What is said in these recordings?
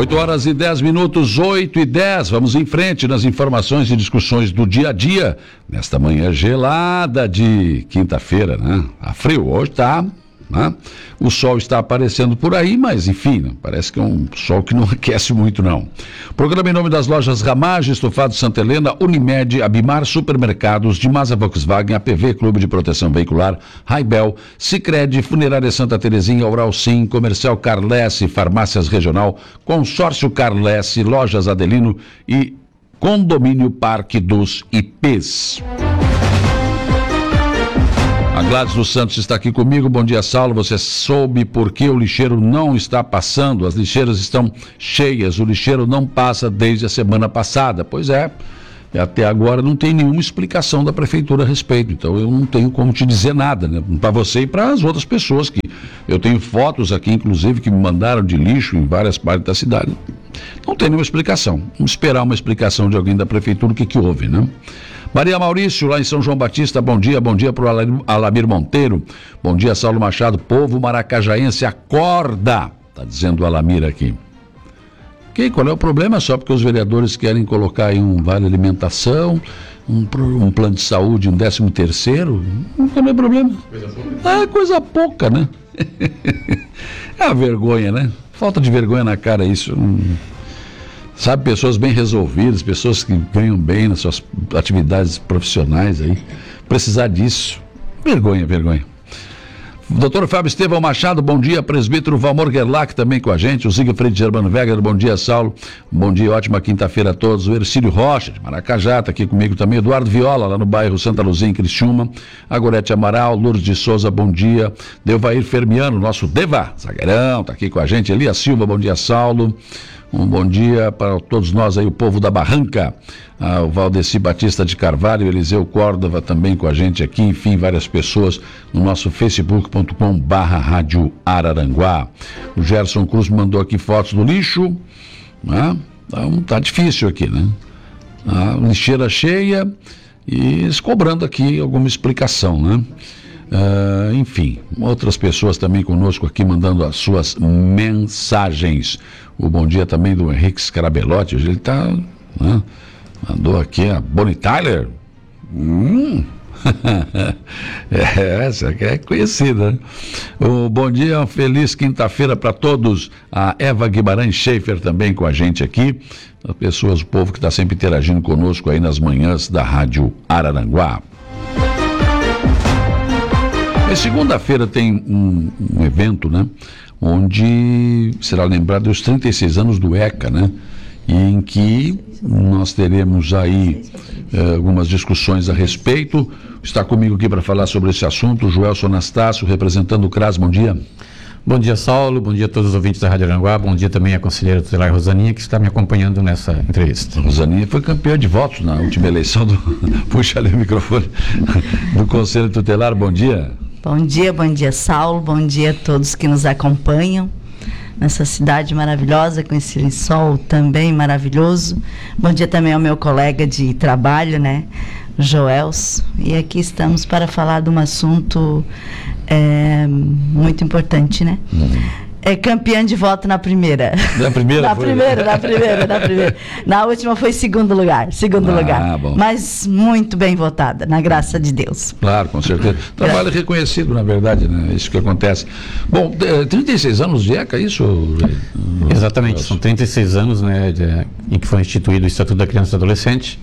8 horas e 10 minutos, 8 e 10. Vamos em frente nas informações e discussões do dia a dia. Nesta manhã gelada de quinta-feira, né? A frio hoje tá, né? O sol está aparecendo por aí, mas enfim, parece que é um sol que não aquece muito, não. Programa em nome das lojas Ramage, Estofado Santa Helena, Unimed, Abimar Supermercados, Dimasa Volkswagen, APV Clube de Proteção Veicular, Raibel, Sicredi, Funerária Santa Terezinha, Oral Sim, Comercial Carlesse, Farmácias Regional, Consórcio Carlesse, Lojas Adelino e Condomínio Parque dos IPs. A Gladys dos Santos está aqui comigo. Bom dia, Saulo. Você soube por que o lixeiro não está passando? As lixeiras estão cheias. O lixeiro não passa desde a semana passada. Pois é. Até agora não tem nenhuma explicação da prefeitura a respeito. Então eu não tenho como te dizer nada, né? Para você e para as outras pessoas que eu tenho fotos aqui, inclusive, que me mandaram de lixo em várias partes da cidade. Não tem nenhuma explicação. Vamos esperar uma explicação de alguém da prefeitura, o que houve, né? Maria Maurício, lá em São João Batista, bom dia para o Alamir Monteiro, bom dia, Saulo Machado, povo maracajaense, acorda, está dizendo o Alamir aqui. Qual é o problema? Só porque os vereadores querem colocar aí um vale alimentação, um plano de saúde, um 13º, não tem problema. Coisa pouca, né? É a vergonha, né? Falta de vergonha na cara isso. Sabe, pessoas bem resolvidas, pessoas que ganham bem nas suas atividades profissionais aí, precisar disso. Vergonha. Doutor Fábio Estevão Machado, bom dia. Presbítero Valmor Gerlach também com a gente. O Siegfried Germano Weger, bom dia, Saulo. Bom dia, ótima quinta-feira a todos. O Ercílio Rocha, de Maracajá, está aqui comigo também. Eduardo Viola, lá no bairro Santa Luzia, em Criciúma. A Gorete Amaral, Lourdes de Souza, bom dia. Devair Fermiano, nosso Deva, zagueirão, está aqui com a gente. Elias Silva, bom dia, Saulo. Um bom dia para todos nós aí, o povo da Barranca, o Valdeci Batista de Carvalho, Eliseu Córdova também com a gente aqui, enfim, várias pessoas no nosso facebook.com/Rádio Araranguá. O Gerson Cruz mandou aqui fotos do lixo, né? Tá difícil aqui, né? A lixeira cheia e eles cobrando aqui alguma explicação, né? Enfim, outras pessoas também conosco aqui mandando as suas mensagens. O bom dia também do Henrique Scarabelotti, hoje ele está, né? Mandou aqui a Bonnie Tyler. Essa aqui é conhecida, né? O bom dia, uma feliz quinta-feira para todos. A Eva Guimarães Schaefer também com a gente aqui. As pessoas, o povo que está sempre interagindo conosco aí nas manhãs da Rádio Araranguá. Segunda-feira tem um evento, né? Onde será lembrado os 36 anos do ECA, né? E em que nós teremos aí algumas discussões a respeito. Está comigo aqui para falar sobre esse assunto o Joelson Anastácio, representando o CRAS. Bom dia. Bom dia, Saulo. Bom dia a todos os ouvintes da Rádio Aranguá. Bom dia também à conselheira tutelar Rosaninha, que está me acompanhando nessa entrevista. Rosaninha foi campeã de votos na última eleição do... Puxa ali o microfone. Do Conselho Tutelar. Bom dia. Bom dia, Saulo. Bom dia a todos que nos acompanham nessa cidade maravilhosa, com esse sol também maravilhoso. Bom dia também ao meu colega de trabalho, né, Joelson. E aqui estamos para falar de um assunto muito importante, né? É campeã de voto na primeira. Na primeira? Na primeira. Na última foi segundo lugar. Bom. Mas muito bem votada, na graça de Deus. Claro, com certeza. Trabalho reconhecido, na verdade, né? Isso que acontece. Bom, 36 anos de ECA, isso? Exatamente, são 36 anos, né, em que foi instituído o Estatuto da Criança e do Adolescente.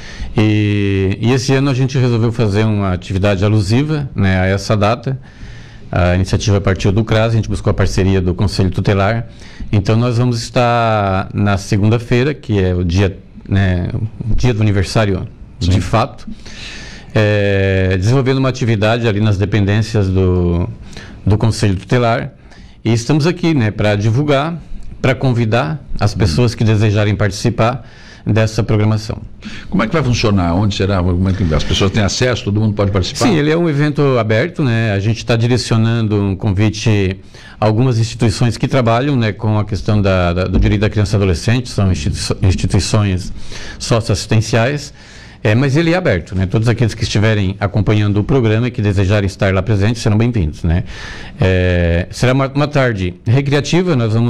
E esse ano a gente resolveu fazer uma atividade alusiva, né, a essa data. A iniciativa partiu do CRAS, a gente buscou a parceria do Conselho Tutelar. Então nós vamos estar na segunda-feira, que é o dia, né, o dia do aniversário. Sim. De fato, desenvolvendo uma atividade ali nas dependências do Conselho Tutelar. E estamos aqui, né, para divulgar, para convidar as pessoas que desejarem participar dessa programação. Como é que vai funcionar? Onde será? Como é que as pessoas têm acesso? Todo mundo pode participar? Sim, ele é um evento aberto, né? A gente está direcionando um convite a algumas instituições que trabalham, né, com a questão do direito da criança e adolescente, são instituições socioassistenciais, mas ele é aberto, né? Todos aqueles que estiverem acompanhando o programa e que desejarem estar lá presentes serão bem-vindos, né? Será uma tarde recreativa, nós vamos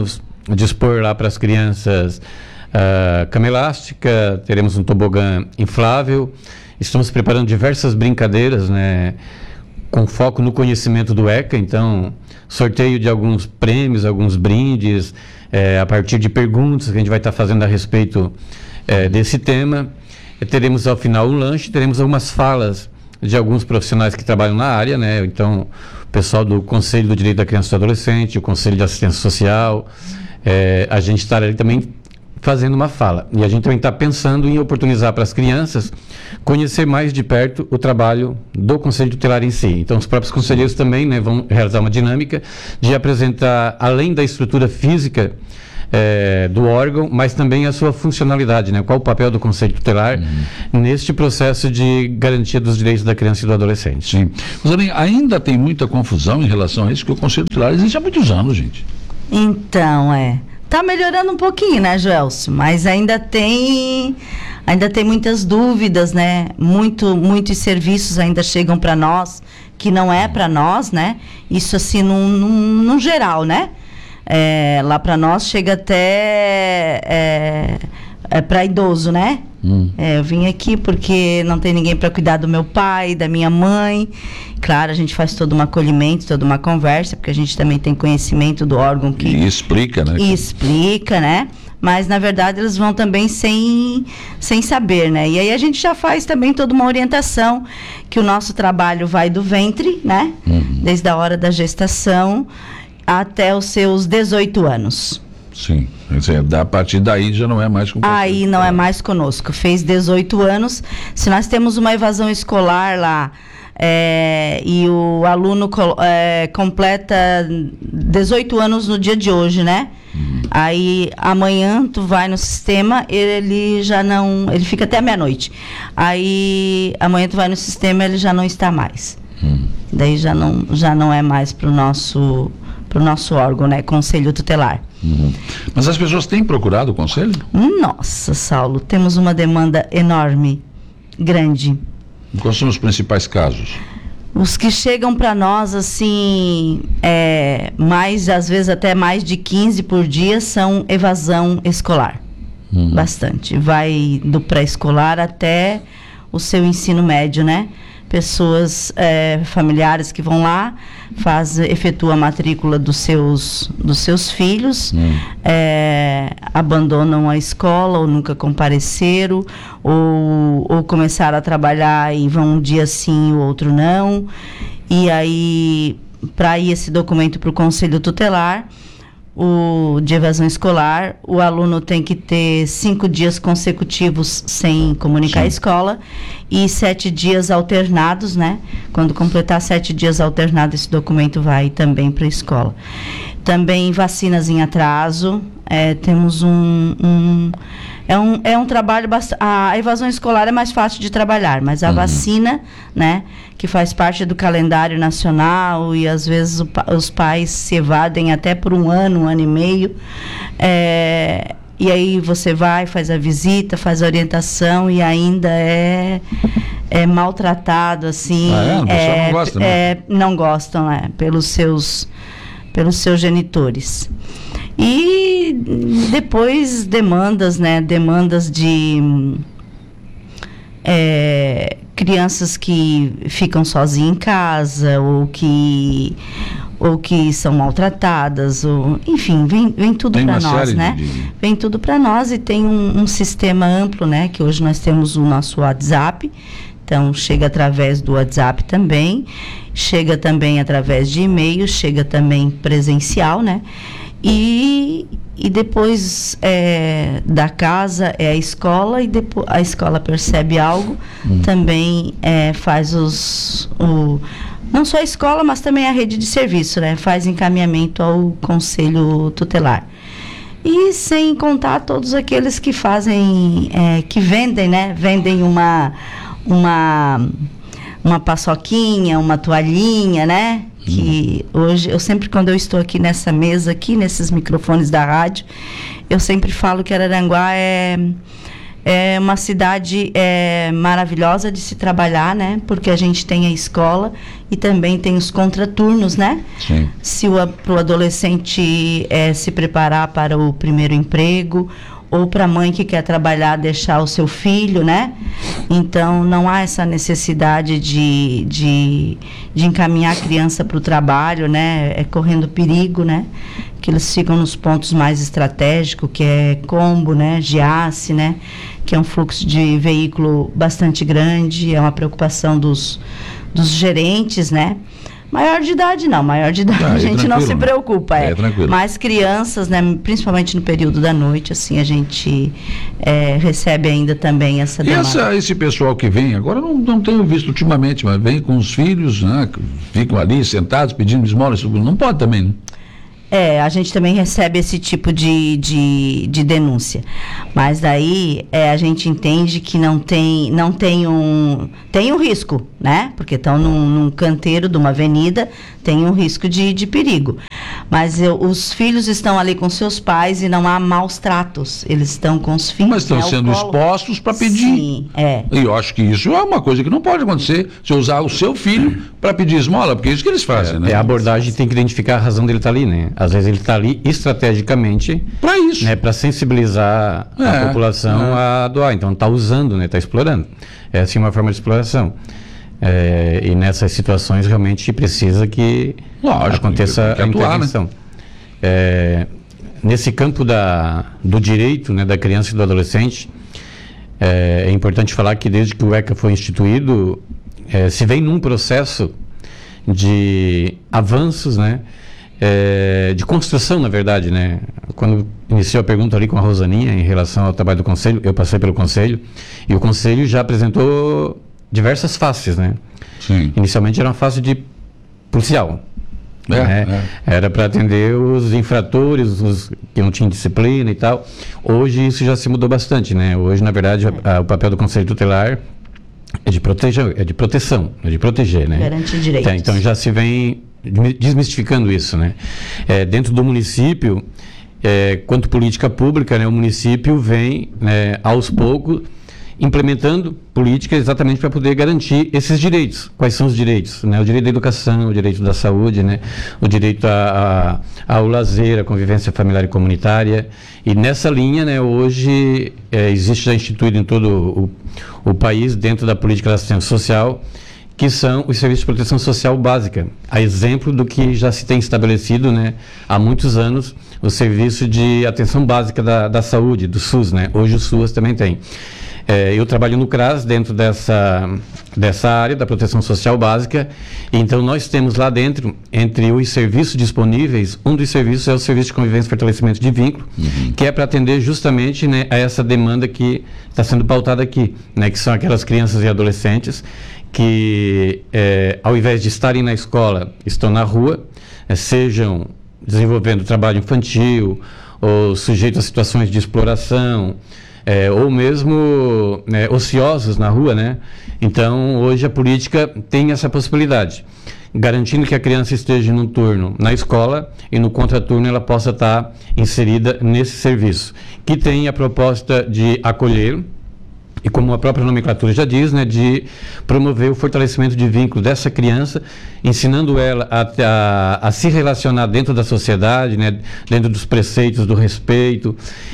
dispor lá para as crianças cama elástica, teremos um tobogã inflável, estamos preparando diversas brincadeiras, né, com foco no conhecimento do ECA, então sorteio de alguns prêmios, alguns brindes, a partir de perguntas que a gente vai estar fazendo a respeito desse tema. Teremos ao final um lanche, teremos algumas falas de alguns profissionais que trabalham na área, né? Então, o pessoal do Conselho do Direito da Criança e do Adolescente, o Conselho de Assistência Social, a gente estará ali também fazendo uma fala. E a gente também está pensando em oportunizar para as crianças conhecer mais de perto o trabalho do Conselho Tutelar em si. Então, os próprios conselheiros também, né, vão realizar uma dinâmica de apresentar, além da estrutura física do órgão, mas também a sua funcionalidade, né? Qual o papel do Conselho Tutelar neste processo de garantia dos direitos da criança e do adolescente. Sim. Rosalinha, ainda tem muita confusão em relação a isso, que o Conselho Tutelar existe há muitos anos, gente. Então, tá melhorando um pouquinho, né, Joelcio? Mas ainda tem muitas dúvidas, né? Muitos serviços ainda chegam para nós, que não é para nós, né? Isso assim, num geral, né? Lá para nós chega até para idoso, né? Eu vim aqui porque não tem ninguém para cuidar do meu pai, da minha mãe. Claro, a gente faz todo um acolhimento, toda uma conversa, porque a gente também tem conhecimento do órgão que... E explica, né? E explica, né? Mas, na verdade, eles vão também sem saber, né? E aí a gente já faz também toda uma orientação, que o nosso trabalho vai do ventre, né? Desde a hora da gestação até os seus 18 anos. Sim, a partir daí já não é mais com o Conselho Aí não é mais conosco. Fez 18 anos, se nós temos uma evasão escolar lá, e o aluno completa 18 anos no dia de hoje, né? Aí amanhã tu vai no sistema, ele fica até meia-noite. Aí amanhã tu vai no sistema, ele já não está mais. Daí já não é mais pro nosso órgão, né? Conselho Tutelar. Mas as pessoas têm procurado o Conselho? Nossa, Saulo, temos uma demanda enorme, grande. Quais são os principais casos? Os que chegam para nós, assim, às vezes até mais de 15 por dia, são evasão escolar. Bastante. Vai do pré-escolar até o seu ensino médio, né? Pessoas familiares que vão lá, efetuam a matrícula dos seus filhos, abandonam a escola ou nunca compareceram, ou começaram a trabalhar e vão um dia sim, o outro não. E aí, para ir esse documento para o Conselho Tutelar, de evasão escolar, o aluno tem que ter 5 dias consecutivos sem comunicar a escola e 7 dias alternados, né? Quando completar 7 dias alternados, esse documento vai também para a escola. Também vacinas em atraso, temos um trabalho a evasão escolar é mais fácil de trabalhar, mas a vacina, né, que faz parte do calendário nacional, e às vezes os pais se evadem até por um ano e meio, e aí você vai, faz a visita, faz a orientação e ainda é maltratado, assim. O pessoal não gosta, né? Não gostam, pelos seus genitores. E depois demandas, né? Demandas de crianças que ficam sozinhas em casa, ou que são maltratadas, enfim, vem tudo para nós, né? Vem tudo para nós, e tem um sistema amplo, né? Que hoje nós temos o nosso WhatsApp. Então, chega através do WhatsApp também, chega também através de e-mail, chega também presencial, né? E depois da casa é a escola, e depois a escola percebe algo, também faz não só a escola, mas também a rede de serviço, né? Faz encaminhamento ao Conselho Tutelar. E sem contar todos aqueles que fazem, que vendem, né? Vendem uma paçoquinha, uma toalhinha, né? Que hoje, quando eu estou aqui nessa mesa, aqui nesses microfones da rádio, eu sempre falo que Araranguá é É uma cidade maravilhosa de se trabalhar, né? Porque a gente tem a escola e também tem os contraturnos, né? Sim. Se para o adolescente se preparar para o primeiro emprego, ou para a mãe que quer trabalhar, deixar o seu filho, né? Então, não há essa necessidade de encaminhar a criança para o trabalho, né? Correndo perigo, né? Que eles ficam nos pontos mais estratégicos, que é Combo, né? Giasse, né? Que é um fluxo de veículo bastante grande, é uma preocupação dos gerentes, né? Maior de idade não, maior de idade a gente não se preocupa. É tranquilo. Mas crianças, né, principalmente no período da noite, assim, a gente recebe ainda também essa demanda. E esse pessoal que vem, agora não tenho visto ultimamente, mas vem com os filhos, né, ficam ali sentados pedindo esmola, isso não pode também, né? A gente também recebe esse tipo de denúncia. Mas daí a gente entende que tem um risco, né? Porque estão num canteiro de uma avenida, tem um risco de perigo. Mas os filhos estão ali com seus pais e não há maus tratos. Eles estão com os filhos. Mas estão sendo expostos para pedir. Sim, E eu acho que isso é uma coisa que não pode acontecer, se usar o seu filho para pedir esmola, porque é isso que eles fazem, né? A abordagem tem que identificar a razão dele estar ali, né? Às vezes ele está ali estrategicamente para isso, né? Para sensibilizar a população a doar. Então está usando, né? Está explorando. É assim uma forma de exploração. E nessas situações realmente precisa que aconteça a intervenção. Né? Nesse campo do direito, né, da criança e do adolescente, é importante falar que desde que o ECA foi instituído, se vem num processo de avanços, né, de construção, na verdade, né? Quando iniciou a pergunta ali com a Rosaninha em relação ao trabalho do Conselho, eu passei pelo Conselho, e o Conselho já apresentou diversas faces, né? Sim. Inicialmente era uma face de policial, né? Era para atender os infratores, os que não tinham disciplina e tal. Hoje isso já se mudou bastante, né? Hoje, na verdade, o papel do Conselho Tutelar é de proteção, é de proteger, né? Garantir direitos. Então já se vem desmistificando isso, né? Dentro do município, quanto política pública, né, o município vem, né, aos poucos implementando políticas exatamente para poder garantir esses direitos. Quais são os direitos? Né? O direito da educação, o direito da saúde, né? O direito ao lazer, à convivência familiar e comunitária. E nessa linha, né, hoje existe já instituído em todo o país, dentro da política de assistência social, que são os serviços de proteção social básica, a exemplo do que já se tem estabelecido, né, há muitos anos, o serviço de atenção básica da saúde, do SUS, né? Hoje o SUS também tem. Eu trabalho no CRAS, dentro dessa área da proteção social básica, então nós temos lá dentro, entre os serviços disponíveis, um dos serviços é o serviço de convivência e fortalecimento de vínculo, que é para atender justamente, né, a essa demanda que está sendo pautada aqui, né, que são aquelas crianças e adolescentes que, ao invés de estarem na escola, estão na rua, sejam desenvolvendo trabalho infantil, ou sujeitos a situações de exploração, ou mesmo ociosos na rua, né? Então, hoje a política tem essa possibilidade, garantindo que a criança esteja num turno na escola e no contraturno ela possa estar inserida nesse serviço, que tem a proposta de acolher, e como a própria nomenclatura já diz, né, de promover o fortalecimento de vínculo dessa criança, ensinando ela a se relacionar dentro da sociedade, né, dentro dos preceitos do respeito,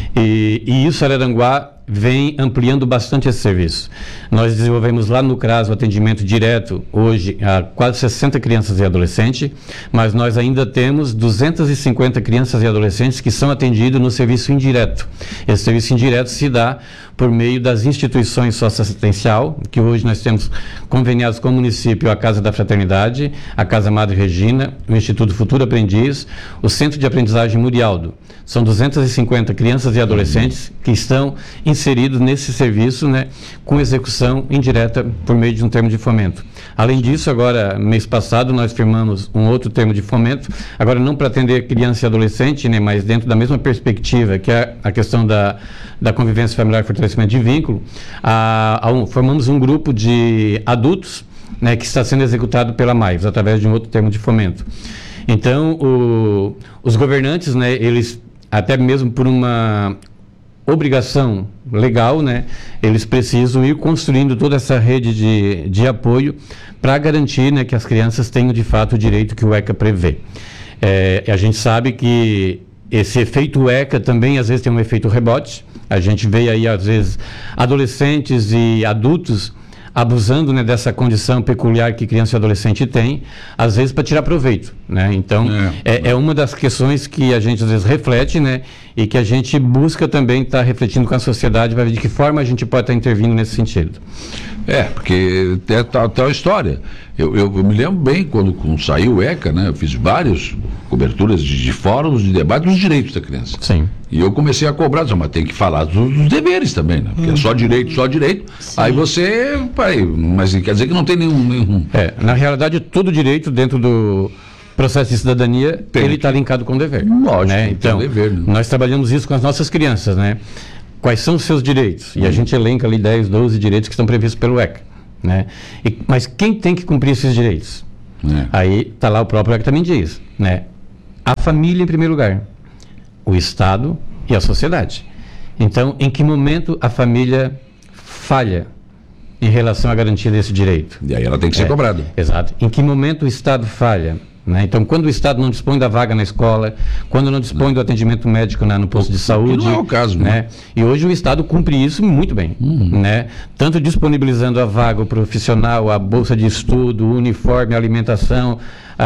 e isso Araranguá vem ampliando bastante esse serviço. Nós desenvolvemos lá no CRAS o atendimento direto, hoje, a quase 60 crianças e adolescentes, mas nós ainda temos 250 crianças e adolescentes que são atendidos no serviço indireto. Esse serviço indireto se dá por meio das instituições socioassistencial, que hoje nós temos conveniados com o município, a Casa da Fraternidade, a Casa Madre Regina, o Instituto Futuro Aprendiz, o Centro de Aprendizagem Murialdo. São 250 crianças e adolescentes que estão inseridos nesse serviço, né, com execução indireta por meio de um termo de fomento. Além disso, agora, mês passado, nós firmamos um outro termo de fomento, agora não para atender criança e adolescente, né, mas dentro da mesma perspectiva, que é a questão da convivência familiar e fortalecimento de vínculo. Formamos um grupo de adultos, né, que está sendo executado pela MAIVS, através de um outro termo de fomento. Então, os governantes, né, eles, até mesmo por uma obrigação legal, né? Eles precisam ir construindo toda essa rede de apoio para garantir, né, que as crianças tenham de fato o direito que o ECA prevê. A gente sabe que esse efeito ECA também às vezes tem um efeito rebote. A gente vê aí às vezes adolescentes e adultos abusando, né, dessa condição peculiar que criança e adolescente tem, às vezes para tirar proveito, né? Então, é uma das questões que a gente às vezes reflete, né, e que a gente busca também estar refletindo com a sociedade para ver de que forma a gente pode estar intervindo nesse sentido. Porque tem tal história. Eu me lembro bem quando saiu o ECA, né? Eu fiz várias coberturas de fóruns de debate dos direitos da criança. Sim. E eu comecei a cobrar, mas tem que falar dos deveres também, né? Porque é só direito. Sim. Aí você... Mas quer dizer que não tem nenhum... Na realidade, todo direito dentro do processo de cidadania, ele está linkado com o dever. Lógico, né? Então, dever, né? Nós trabalhamos isso com as nossas crianças, né? Quais são os seus direitos? E a gente elenca ali 10, 12 direitos que estão previstos pelo ECA, né? Mas quem tem que cumprir esses direitos? Aí está lá o próprio ECA também diz, né? A família em primeiro lugar, o Estado e a sociedade. Então, em que momento a família falha em relação à garantia desse direito? E aí ela tem que ser cobrada. Exato. Em que momento o Estado falha? Né? Então, quando o Estado não dispõe da vaga na escola, quando não dispõe do atendimento médico no posto de saúde... Que não é o caso, né? E hoje o Estado cumpre isso muito bem, né? Tanto disponibilizando a vaga, o profissional, a bolsa de estudo, o uniforme, a alimentação,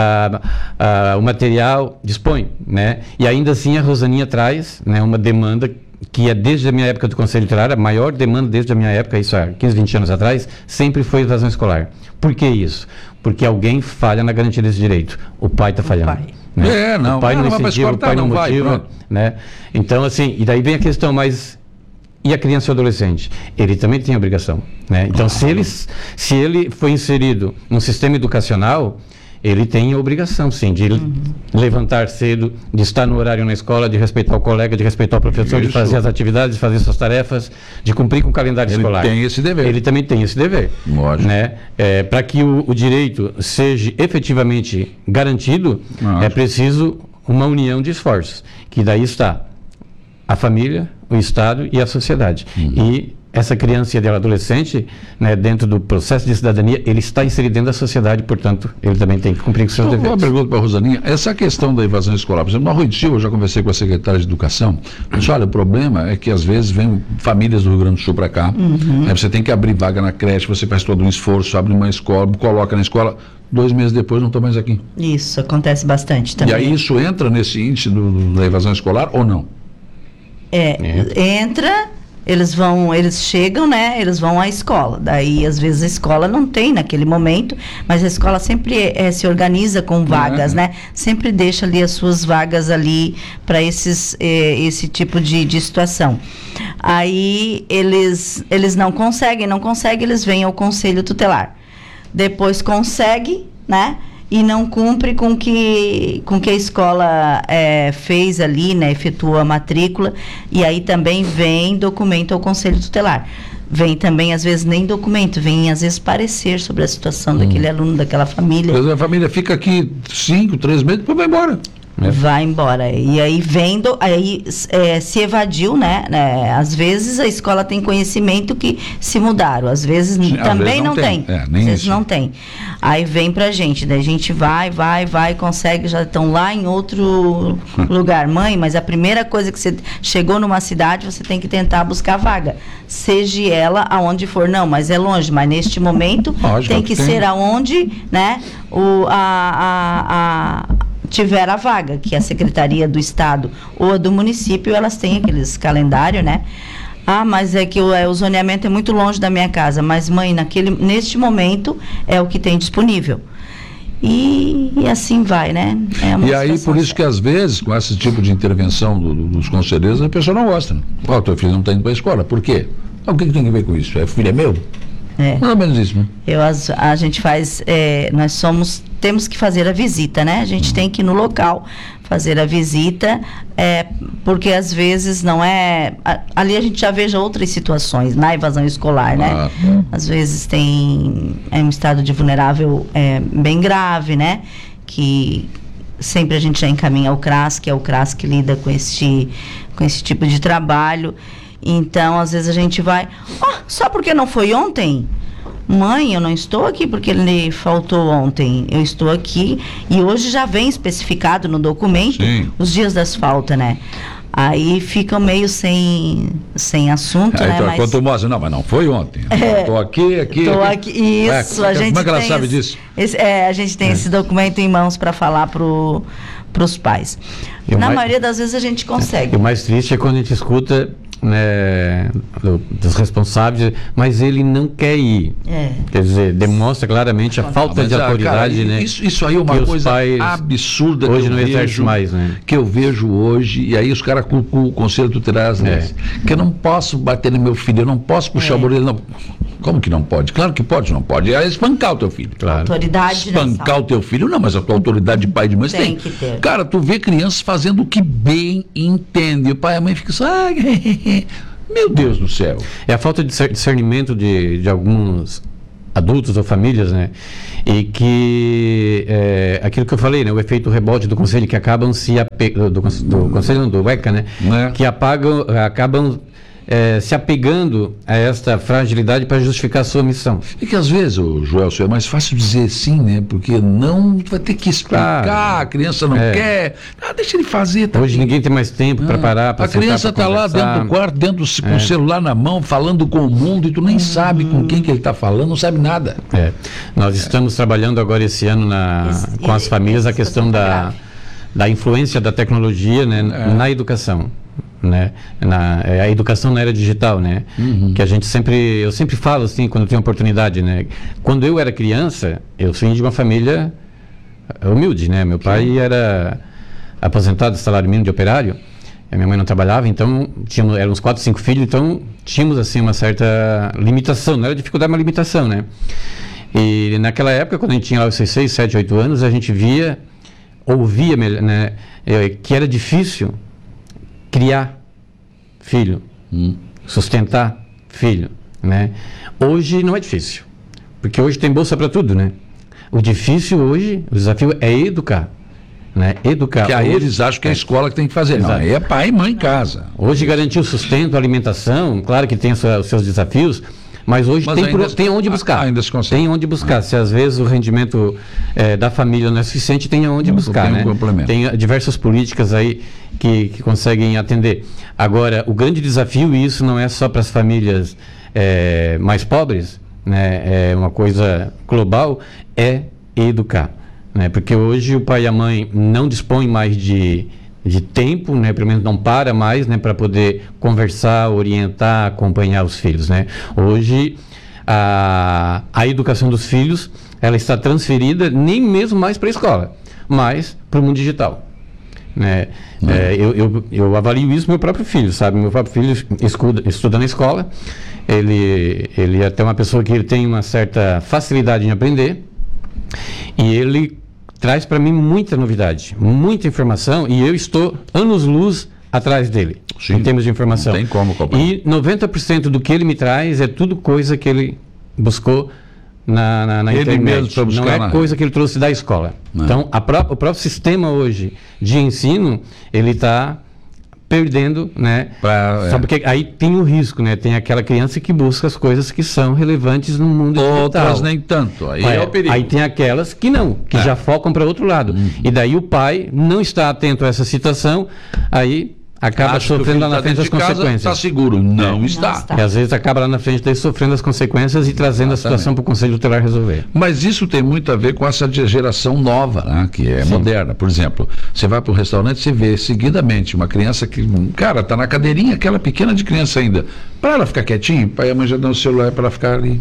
o material, dispõe, né? E ainda assim a Rosaninha traz, né, uma demanda que é desde a minha época do Conselho Tutelar, a maior demanda desde a minha época, isso há 15, 20 anos atrás, sempre foi evasão escolar. Por que isso? Porque alguém falha na garantia desse direito. O pai está falhando. Né? Não. O pai não incentiva, o pai não motiva. Né? Então, assim, e daí vem a questão, mas e a criança e o adolescente? Ele também tem obrigação. Né? Então, se ele foi inserido num sistema educacional, ele tem a obrigação, sim, de levantar cedo, de estar no horário na escola, de respeitar o colega, de respeitar o professor, de fazer as atividades, de fazer suas tarefas, de cumprir com o calendário escolar. Ele tem esse dever. Ele também tem esse dever. Lógico. Né? Para que o direito seja efetivamente garantido, é preciso uma união de esforços, que daí está a família, o Estado e a sociedade. E essa criança e adolescente, né, dentro do processo de cidadania, ele está inserido dentro da sociedade, portanto, ele também tem que cumprir com seus deveres. Uma pergunta para a Rosaninha. Essa questão da evasão escolar, por exemplo, no Arroio de Silva, eu já conversei com a secretária de Educação, disse, olha, o problema é que às vezes vem famílias do Rio Grande do Sul para cá, né, você tem que abrir vaga na creche, você faz todo um esforço, abre uma escola, coloca na escola, 2 meses depois não estou mais aqui. Isso, acontece bastante também. E aí isso entra nesse índice da evasão escolar ou não? Entra... Eles chegam, né? Eles vão à escola. Daí, às vezes, a escola não tem naquele momento, mas a escola sempre se organiza com vagas, né? Sempre deixa ali as suas vagas ali para esse tipo de situação. Aí, eles não conseguem, eles vêm ao Conselho Tutelar. Depois consegue, né? E não cumpre com que a escola fez ali, né, efetuou a matrícula, e aí também vem documento ao Conselho Tutelar. Vem também, às vezes, nem documento, vem, às vezes, parecer sobre a situação daquele aluno, daquela família. Mas a família fica aqui 5, 3 meses, depois vai embora. Vai embora. E aí se evadiu, né? Às vezes a escola tem conhecimento que se mudaram, às vezes também não tem. Às vezes não tem. Aí vem pra gente, daí a gente vai, consegue, já estão lá em outro lugar. Mãe, mas a primeira coisa que você chegou numa cidade, você tem que tentar buscar vaga. Seja ela aonde for. Não, mas é longe, mas neste momento tem que ser aonde, né? Tiver a vaga, que a Secretaria do Estado ou a do município, elas têm aqueles calendários, né? Mas é que o zoneamento é muito longe da minha casa. Mas, mãe, neste momento é o que tem disponível. E assim vai, né? E aí, por isso que às vezes, com esse tipo de intervenção dos conselheiros, a pessoa não gosta. Né? Teu filho não está indo para a escola. Por quê? O que tem a ver com isso? O filho é meu? Mais ou menos isso, né? A gente faz, temos que fazer a visita, né? A gente tem que ir no local fazer a visita, porque às vezes não é... Ali a gente já veja outras situações, na evasão escolar, né? Às vezes tem um estado de vulnerável bem grave, né? Que sempre a gente já encaminha ao CRAS, que é o CRAS que lida com esse tipo de trabalho. Então, às vezes a gente vai, só porque não foi ontem? Mãe, eu não estou aqui porque ele faltou ontem. Eu estou aqui e hoje já vem especificado no documento os dias das faltas, né? Aí ficam meio sem assunto, né? Então, quando tu mostra, não, mas não foi ontem. Estou aqui. Estou aqui. Isso, a gente como é que ela sabe disso? A gente tem esse documento em mãos para falar para os pais. Na maioria das vezes a gente consegue. O mais triste é quando a gente escuta, né, dos responsáveis, mas ele não quer ir. Quer dizer, demonstra claramente a falta de autoridade, cara, né? Isso aí é uma coisa absurda hoje não exerce mais, né? Que eu vejo hoje, e aí os caras culpam o conselho tutelar, né? Que eu não posso bater no meu filho, eu não posso puxar a orelha, não. Como que não pode? Claro que pode, não pode. É espancar o teu filho. Claro. Autoridade. Espancar o teu filho, não, mas a tua autoridade de pai e de mãe tem que ter. Cara, tu vê crianças fazendo o que bem entende. O pai e a mãe ficam só. Meu Deus do céu. É a falta de discernimento de alguns adultos ou famílias, né? E que aquilo que eu falei, né? O efeito rebote do conselho, que acabam se do conselho, não, do ECA, né? Que acabam se apegando a esta fragilidade para justificar a sua missão. É que às vezes, Joelson, é mais fácil dizer sim, né? Porque não vai ter que explicar, a criança não quer. Deixa ele fazer. Tá. Hoje ninguém tem mais tempo para parar, para a criança está lá dentro do quarto, com o celular na mão, falando com o mundo, e tu nem sabe com quem que ele está falando, não sabe nada. Nós estamos trabalhando agora esse ano com as famílias a questão da influência da tecnologia, né, na educação. Né? A educação na era digital, né? Que eu sempre falo assim, quando eu tenho oportunidade, né? Quando eu era criança, eu vim de uma família humilde, né? Meu pai era aposentado de salário mínimo de operário, a minha mãe não trabalhava, então eram uns 4, 5 filhos, então tínhamos assim uma certa limitação, não era dificuldade, uma limitação, né? E naquela época, quando a gente tinha lá os 6, 7, 8 anos, a gente ouvia, né, que era difícil criar filho, sustentar filho, né? Hoje não é difícil, porque hoje tem bolsa para tudo, né? O difícil hoje, o desafio é educar, né? Educar. Que aí eles acham que é a escola que tem que fazer. Exato. Não, aí é pai e mãe em casa. Hoje garantir o sustento, a alimentação, claro que tem os seus desafios, mas hoje tem onde buscar. Ainda se consegue. Tem onde buscar. Se às vezes o rendimento da família não é suficiente, tem onde buscar, né? Tem diversas políticas aí que conseguem atender. Agora, o grande desafio, e isso não é só para as famílias mais pobres, né? É uma coisa global, é educar, né? Porque hoje o pai e a mãe não dispõem mais de tempo, né? Pelo menos não para mais, né? Para poder conversar, orientar, acompanhar os filhos, né? Hoje a educação dos filhos, ela está transferida nem mesmo mais para a escola, mas para o mundo digital, né? Eu avalio isso no meu próprio filho, sabe? Meu próprio filho estuda na escola, ele é até uma pessoa que ele tem uma certa facilidade em aprender, e ele traz para mim muita novidade, muita informação, e eu estou anos-luz atrás dele. Sim, em termos de informação. Não tem como cobrar. E 90% do que ele me traz é tudo coisa que ele buscou na ele internet. Mesmo para buscar, não é coisa que ele trouxe da escola. Não. Então, o próprio sistema hoje de ensino, ele está perdendo, né? Só porque aí tem o risco, né? Tem aquela criança que busca as coisas que são relevantes no mundo digital. Outras nem tanto. Aí é o perigo. Aí tem aquelas que não, que já focam para outro lado. E daí o pai não está atento a essa situação, aí acaba sofrendo lá na frente as consequências. Está seguro? Não está. E às vezes acaba lá na frente daí sofrendo as consequências e trazendo a situação para o Conselho Tutelar resolver. Mas isso tem muito a ver com essa geração nova, né? Que é moderna. Por exemplo, você vai para um restaurante, você vê seguidamente uma criança que, cara, está na cadeirinha, aquela pequena de criança ainda. Para ela ficar quietinha, o pai e a mãe já dão o celular para ela ficar ali.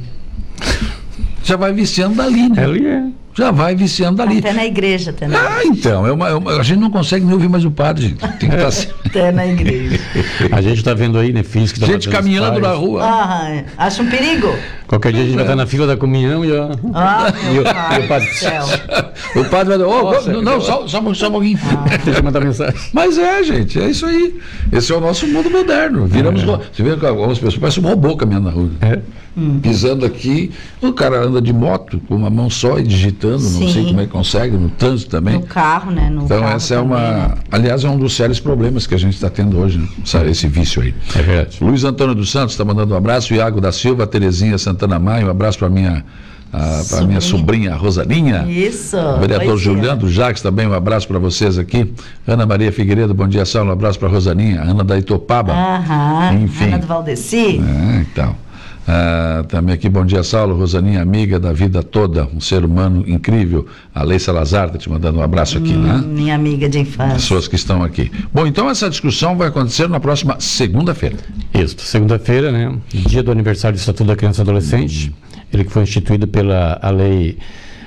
Já vai viciando dali, né? Ali é. Já vai viciando dali. Até na igreja, até na igreja. Então, a gente não consegue nem ouvir mais o padre, gente. Tem que estar assim. Até na igreja. A gente está vendo aí, né, filhos que estão gente caminhando na rua. Acha um perigo. Qualquer dia a gente vai estar na fila da comunhão e ó. Meu pai o padre do céu. O padre vai dizer, só um pouquinho. Deixa eu mandar mensagem. Mas gente, é isso aí. Esse é o nosso mundo moderno. Viramos. Você vê que algumas pessoas parecem um robô caminhando na rua. Pisando aqui, o cara anda de moto com uma mão só e digitando, não sei como é que consegue, no trânsito também. No carro, né? Então essa é uma. Aliás, é um dos sérios problemas que a gente está tendo hoje, né? Esse vício aí. É verdade. Luiz Antônio dos Santos está mandando um abraço, Iago da Silva, Terezinha Santana Maia, um abraço para minha sobrinha Rosalinha. Isso. O vereador Juliano Jacques também, um abraço para vocês aqui. Ana Maria Figueiredo, bom dia, Saulo, um abraço para Rosalinha. Ana da Itopaba. Enfim. Ana do Valdeci. Então. Também aqui, bom dia, Saulo, Rosaninha, amiga da vida toda, um ser humano incrível. A Lei Salazar está te mandando um abraço aqui, né? Minha amiga de infância. Pessoas que estão aqui. Bom, então essa discussão vai acontecer na próxima segunda-feira. Isso, segunda-feira, né? Dia do aniversário do Estatuto da Criança e Adolescente. Ele que foi instituído pela lei.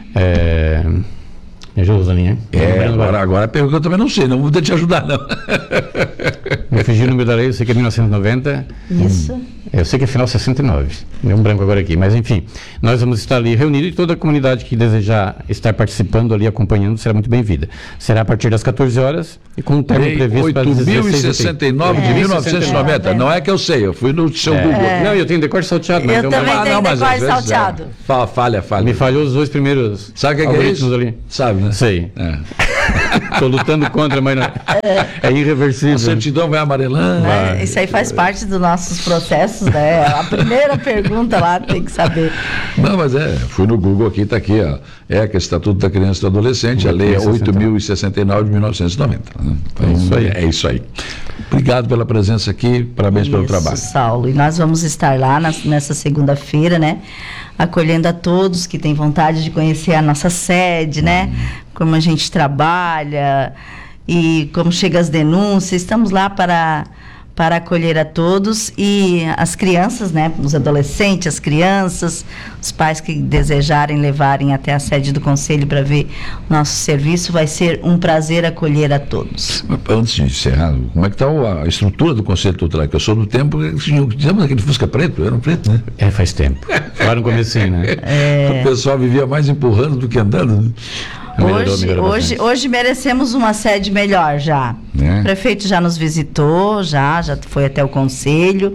Me ajuda, Rosalinha. Agora a pergunta eu também não sei, não vou poder te ajudar, não. Me fugiu o número da lei, eu sei que é 1990. Isso. Eu sei que é final 69. Deu um branco agora aqui. Mas, enfim, nós vamos estar ali reunidos e toda a comunidade que desejar estar participando ali, acompanhando, será muito bem-vinda. Será a partir das 14 horas e com o término previsto para 8.069 de 1990. Não é que eu sei, eu fui no seu Google. Não, eu tenho decor salteado. Eu também tenho decor salteado. Falha. Me falhou os dois primeiros. Sabe o que é isso? Ali. Sabe, né? Sei. Estou lutando contra, mas não, é irreversível. A certidão vai amarelando. Isso aí faz parte dos nossos processos, né? A primeira pergunta lá tem que saber. Não, mas fui no Google aqui, está aqui, ó. Que é Estatuto da Criança e do Adolescente, a lei é 8.069 de 1990. Né? Então, é isso aí. Obrigado pela presença aqui, parabéns pelo trabalho. Saulo, e nós vamos estar lá nessa segunda-feira, né? Acolhendo a todos que têm vontade de conhecer a nossa sede, né? Como a gente trabalha e como chegam as denúncias. Estamos lá para acolher a todos e as crianças, né? Os adolescentes, as crianças, os pais que desejarem levarem até a sede do Conselho para ver o nosso serviço, vai ser um prazer acolher a todos. Antes de encerrar, como é que está a estrutura do Conselho Tutelar? Que eu sou do tempo, lembra daquele Fusca preto? Era um preto, né? Faz tempo. Lá no comecinho, né? O pessoal vivia mais empurrando do que andando, né? Hoje merecemos uma sede melhor já. O prefeito já nos visitou, já foi até o conselho.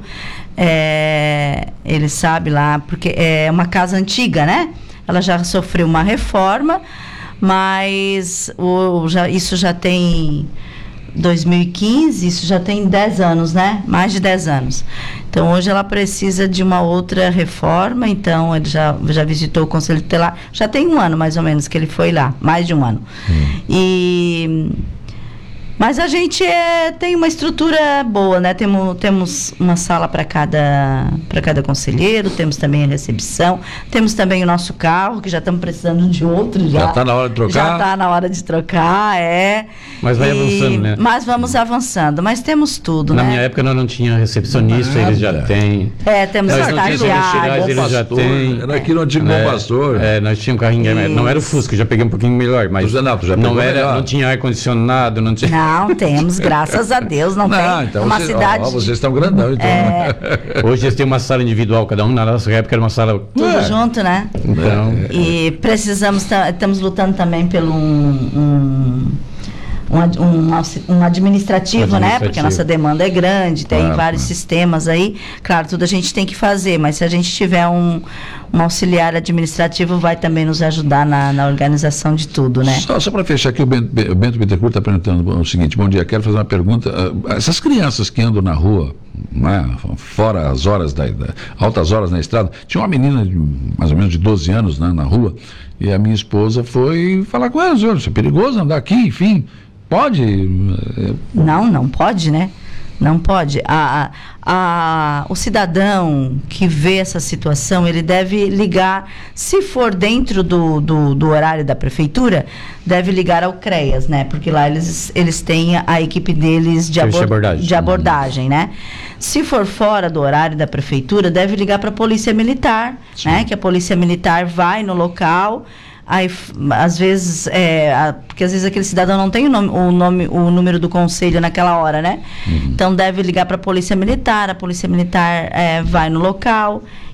Ele sabe lá, porque é uma casa antiga, né? Ela já sofreu uma reforma, mas isso já tem 2015, isso já tem 10 anos, né? Mais de 10 anos. Então, hoje ela precisa de uma outra reforma, então ele já visitou o Conselho Tutelar, já tem um ano mais ou menos que ele foi lá, mais de um ano. Mas a gente tem uma estrutura boa, né? Temos uma sala para cada conselheiro, temos também a recepção, temos também o nosso carro, que já estamos precisando de outro. Já está na hora de trocar? Já está na hora de trocar, Mas vai avançando, né? Mas vamos avançando, mas temos tudo, Na né? minha época nós não tinha recepcionista, eles já têm. Temos estagiários, eles já têm. Era aqui no antigo Bom Pastor. Nós tínhamos um carrinho, não era o Fusca, já peguei um pouquinho melhor, mas não tinha ar-condicionado, não tinha... Não temos, graças a Deus, não tem. Então uma cidade. Vocês estão grandão, então. Hoje eles têm uma sala individual, cada um. Na nossa época era uma sala. Tudo junto, né? Então. E estamos lutando também pelo um administrativo, né? Porque a nossa demanda é grande, tem vários sistemas aí. Claro, tudo a gente tem que fazer, mas se a gente tiver um auxiliar administrativo, vai também nos ajudar na organização de tudo, né? Só para fechar aqui, o Bento Bittencourt está perguntando o seguinte: bom dia, quero fazer uma pergunta. Essas crianças que andam na rua, né, fora as horas altas horas na estrada, tinha uma menina de mais ou menos de 12 anos, né, na rua, e a minha esposa foi falar com ela: é perigoso andar aqui, enfim. Pode? Não pode, né? Não pode. O cidadão que vê essa situação, ele deve ligar, se for dentro do horário da prefeitura, deve ligar ao CREAS, né? Porque lá eles têm a equipe deles de abordagem, né? Se for fora do horário da prefeitura, deve ligar para a Polícia Militar, né? Que a Polícia Militar vai no local. Aí, às vezes, porque às vezes aquele cidadão não tem o número do conselho naquela hora, né? Então deve ligar para a Polícia Militar vai no local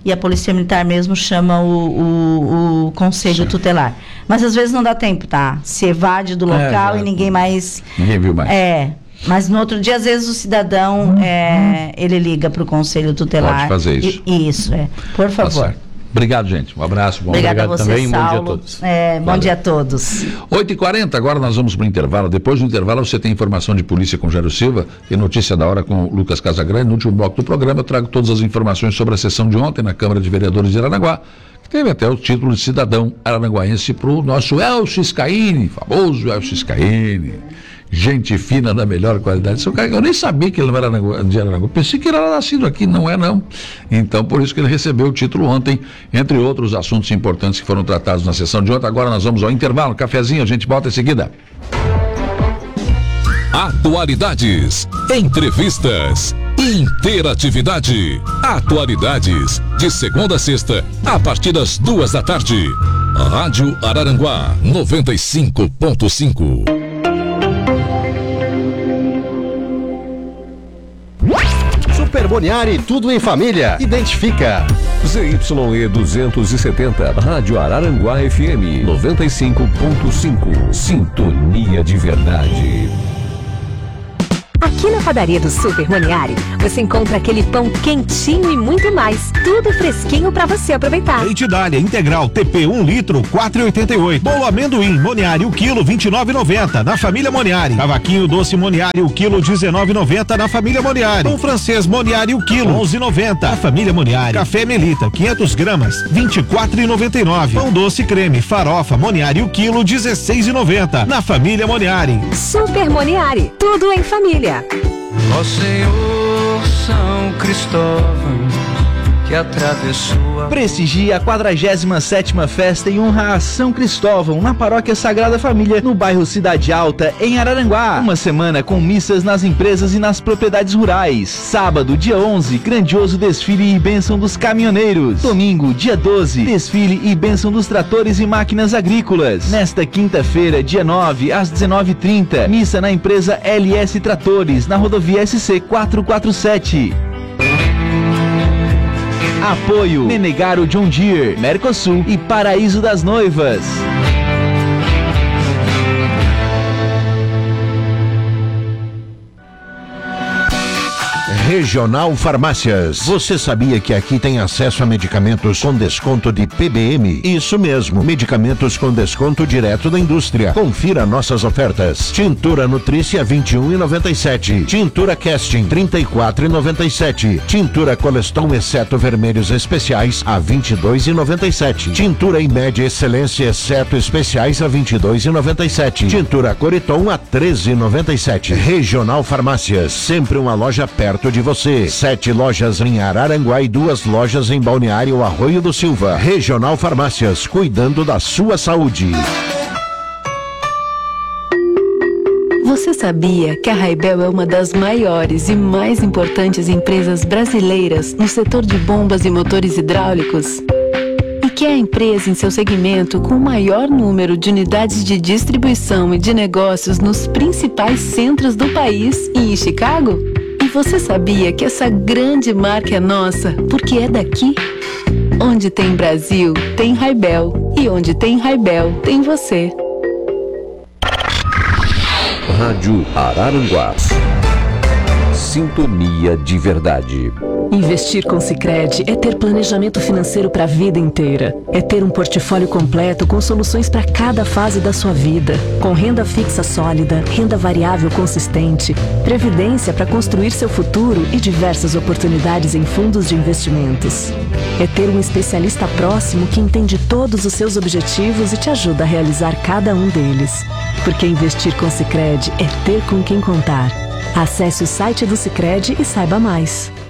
e a Polícia Militar mesmo chama o Conselho Tutelar. Mas às vezes não dá tempo, tá? Se evade do local e ninguém viu mais. Mas no outro dia, às vezes, o cidadão, ele liga para o Conselho Tutelar. Pode fazer isso. Isso, por favor. Tá. Obrigado, gente. Um abraço. Obrigado a você, também. Saulo. Bom dia a todos. Bom dia a todos. 8h40, agora nós vamos para o intervalo. Depois do intervalo você tem informação de polícia com Jairo Silva e notícia da hora com o Lucas Casagrande. No último bloco do programa eu trago todas as informações sobre a sessão de ontem na Câmara de Vereadores de Aranaguá, que teve até o título de cidadão aranaguaense para o nosso Elcio Scaini, famoso Elcio Scaini. Gente fina da melhor qualidade. Eu nem sabia que ele não era de Aranaguá. Pensei que ele era nascido aqui, não é não. Então, por isso que ele recebeu o título ontem, entre outros assuntos importantes que foram tratados na sessão de ontem. Agora nós vamos ao intervalo, cafezinho, a gente volta em seguida. Atualidades, entrevistas, interatividade. Atualidades, de segunda a sexta, a partir das 14h. Rádio Araranguá, 95.5. Super Moniari, tudo em família. Identifica. ZYE 270, Rádio Araranguá FM 95.5. Sintonia de verdade. Aqui na padaria do Super Moniari, você encontra aquele pão quentinho e muito mais. Tudo fresquinho pra você aproveitar. Leite Dália integral TP 1 litro, 4,88. Bolo amendoim Moniari, o quilo, 29,90 na família Moniari. Cavaquinho doce Moniari, o quilo, 19,90 na família Moniari. Pão francês Moniari, o quilo, 11,90 na família Moniari. Café Melita, 500 gramas, 24,99. Pão doce creme farofa Moniari, o quilo, 16,90 na família Moniari. Super Moniari, tudo em família. Ó Senhor São Cristóvão, que atravessou a... Prestigia a 47ª festa em honra a São Cristóvão, na Paróquia Sagrada Família, no bairro Cidade Alta, em Araranguá. Uma semana com missas nas empresas e nas propriedades rurais. Sábado, dia 11, grandioso desfile e bênção dos caminhoneiros. Domingo, dia 12, desfile e bênção dos tratores e máquinas agrícolas. Nesta quinta-feira, dia 9, às 19h30, missa na empresa LS Tratores, na rodovia SC 447. Apoio Menegaro John Deere, Mercosul e Paraíso das Noivas. Regional Farmácias. Você sabia que aqui tem acesso a medicamentos com desconto de PBM? Isso mesmo, medicamentos com desconto direto da indústria. Confira nossas ofertas. Tintura Nutrícia 21,97. Tintura Casting 34,97. Tintura Coleston exceto vermelhos especiais a 22,97. Tintura Imed Excelência exceto especiais a 22,97. Tintura Coriton a 13,97. Regional Farmácias, sempre uma loja perto de você. 7 lojas em Araranguá e 2 lojas em Balneário Arroio do Silva. Regional Farmácias, cuidando da sua saúde. Você sabia que a Raibel é uma das maiores e mais importantes empresas brasileiras no setor de bombas e motores hidráulicos? E que é a empresa em seu segmento com o maior número de unidades de distribuição e de negócios nos principais centros do país e em Chicago? E você sabia que essa grande marca é nossa porque é daqui? Onde tem Brasil, tem Raibel. E onde tem Raibel, tem você. Rádio Araranguá. Sintonia de verdade. Investir com Sicredi é ter planejamento financeiro para a vida inteira. É ter um portfólio completo com soluções para cada fase da sua vida. Com renda fixa sólida, renda variável consistente, previdência para construir seu futuro e diversas oportunidades em fundos de investimentos. É ter um especialista próximo que entende todos os seus objetivos e te ajuda a realizar cada um deles. Porque investir com Sicredi é ter com quem contar. Acesse o site do Sicredi e saiba mais.